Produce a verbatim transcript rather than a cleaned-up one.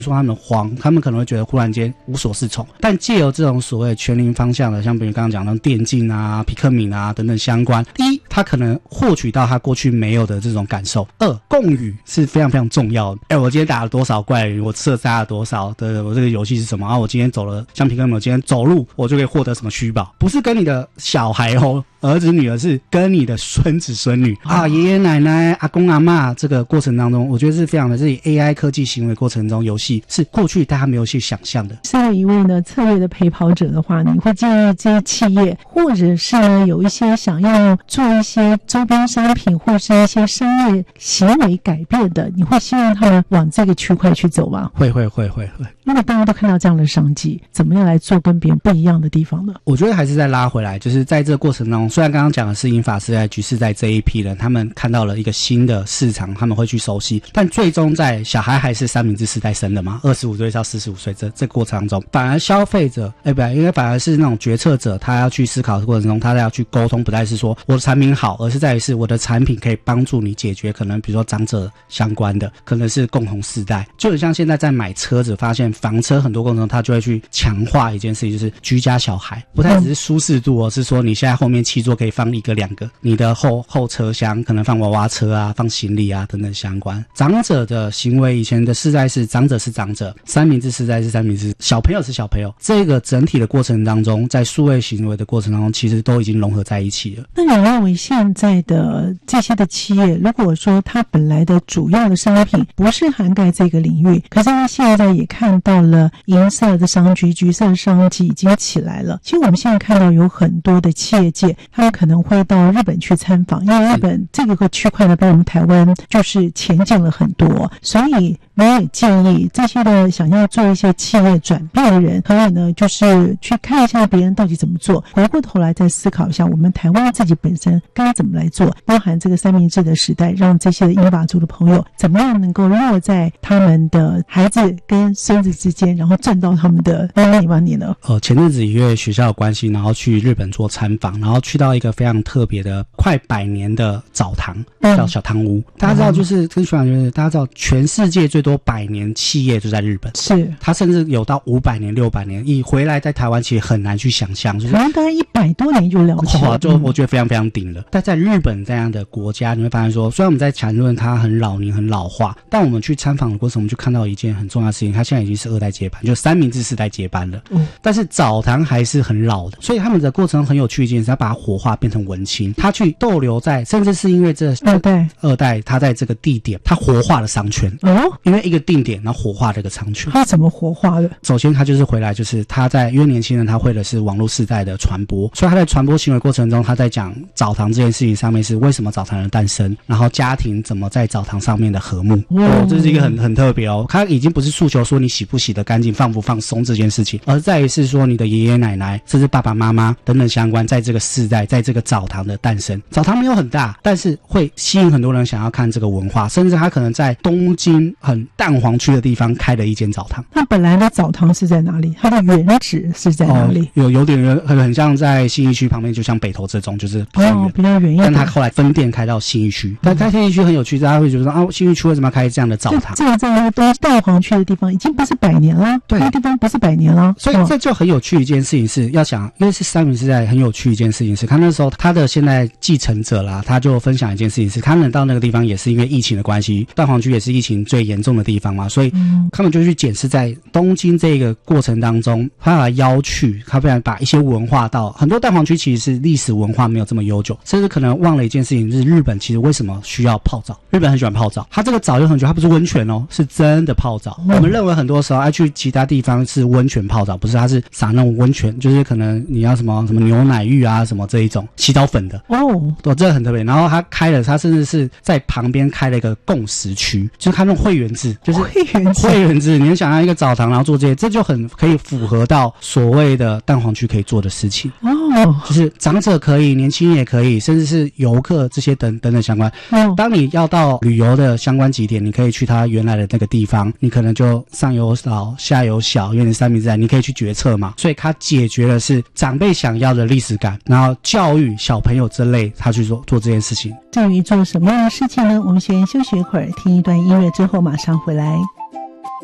说他们慌，他们可能会觉得忽然间无所适从。但借由这种所谓全龄方向的，像比如刚刚讲的电竞啊、皮克敏啊等等相关，第一，他可能获取到他过去没有的这种感受；二，共语是非常非常重要的。哎，我今天打了多少怪人，我射杀了多少的，我这个游戏是什么啊？我今天走了，像皮克敏，我今天走路我就可以获得什么虚宝，不是跟你的小孩哦。儿子女儿是跟你的孙子孙女啊，爷爷奶奶、阿公阿嬷，这个过程当中，我觉得是非常的，这 A I 科技行为过程中，游戏是过去大家没有去想象的。 身为一位呢策略的陪跑者的话，你会建议这些企业，或者是呢有一些想要做一些周边商品，或是一些商业行为改变的，你会希望他们往这个区块去走吗？ 会会会会会。 因为大家都看到这样的商机，怎么样来做跟别人不一样的地方呢？ 我觉得还是再拉回来，就是在这个过程当中，虽然刚刚讲的是银发世代、局世代这一批人，他们看到了一个新的市场，他们会去熟悉，但最终在小孩还是三明治世代生的嘛，二十五岁到四十五岁这这个过程当中，反而消费者，哎不，应该反而是那种决策者，他要去思考的过程中，他要去沟通，不再是说我的产品好，而是在于是我的产品可以帮助你解决可能比如说长者相关的，可能是共同世代，就很像现在在买车子，发现房车很多过程中，他就会去强化一件事情，就是居家小孩，不太只是舒适度哦，是说你现在后面七座可以放一个两个，你的后后车厢可能放娃娃车啊，放行李啊等等相关。长者的行为，以前的世代是长者是长者，三明治世代是三明治，小朋友是小朋友，这个整体的过程当中，在数位行为的过程当中，其实都已经融合在一起了。 那你认为现在的这些的企业，如果说它本来的主要的商品不是涵盖这个领域，可是它现在也看到了银色的商机、橘色的商机已经起来了。其实我们现在看到有很多的企业界，他们可能会到日本去参访，因为日本这个区块呢，比我们台湾就是前进了很多，所以我也建议这些的想要做一些企业转变的人，可以呢就是去看一下别人到底怎么做，回过头来再思考一下我们台湾自己本身该怎么来做，包含这个三明治的时代，让这些英法族的朋友怎么样能够落在他们的孩子跟孙子之间，然后赚到他们的money money呢？ 呃，前阵子因为学校有关系，然后去日本做参访，然后去到一个非常特别的快百年的澡堂，叫小汤屋。嗯、大家知道，就是跟学长就是大家知道，全世界最多百年企业就在日本， 是它甚至有到五百年、六百年，一回来在台湾其实很难去想象，就是台湾大概一百多年就了不起了， 哦、就我觉得非常非常顶了。但在日本这样的国家，你会发现说，虽然我们在谈论它很老龄、很老化，但我们去参访的过程，我们就看到一件很重要的事情，它现在已经是二代接班，就三明治世代接班了。嗯，但是澡堂还是很老的，所以他们的过程很有趣一件事，他把它活化变成文青，他去逗留在，甚至是因为这二代二代他在这个地点，他活化了商圈哦，因为一个定点，然后活化这个商圈。 他怎么活化的？ 首先他就是回来，就是他在因为年轻人他会的是网络世代的传播，所以他在传播行为过程中，他在讲澡堂这件事情上面是为什么澡堂的诞生，然后家庭怎么在澡堂上面的和睦。哦，这是一个很很特别哦，他已经不是诉求说你洗不洗得干净、放不放松这件事情，而在于是说你的爷爷奶奶甚至爸爸妈妈等等相关，在这个世代，在这个澡堂的诞生。澡堂没有很大，但是会吸引很多人想要看这个文化，甚至他可能在东京很蛋黄区的地方开了一间澡堂。 那本来的澡堂是在哪里？它的原址是在哪里？ 哦、有有点很很像在信义区旁边，就像北投这种，就是比较远， 哦，比较远一点。 但他后来分店开到信义区，但开信义区很有趣，大家会觉得说啊，信义区为什么要开这样的澡堂？ 这个在那个东蛋黄区的地方已经不是百年了， 对， 那个地方不是百年了， 所以这就很有趣一件事情是要想，因为是三明治在很有趣一件事情是，他那时候他的现在继承者啦，他就分享一件事情是，他们到那个地方也是因为疫情的关系，蛋黄区也是疫情最严重的地方嘛，所以他们就去检视在东京这个过程当中，他把邀去，他不然把一些文化到很多蛋黄区其实是历史文化没有这么悠久，甚至可能忘了一件事情，就是日本其实为什么需要泡澡？日本很喜欢泡澡，他这个澡就很久，它不是温泉哦，是真的泡澡。嗯、我们认为很多时候爱去其他地方是温泉泡澡，不是，它是撒那种温泉，就是可能你要什么什么牛奶浴啊什么这一种洗澡粉的哦，对，这个很特别。然后他开了，他甚至是在旁边开了一个共识区，就是他那种会员制，就是会员制， 会员制。你想要一个澡堂，然后做这些，这就很可以符合到所谓的蛋黄区可以做的事情哦，就是长者可以，年轻人也可以，甚至是游客这些等等等相关。哦，当你要到旅游的相关景点，你可以去他原来的那个地方，你可能就上有老下有小，因为你三明治你可以去决策嘛，所以它解决的是长辈想要的历史感，然后教育小朋友之类，他去做做这件事情。 至于做什么样的事情呢？我们先休息一会儿，听一段音乐之后马上回来。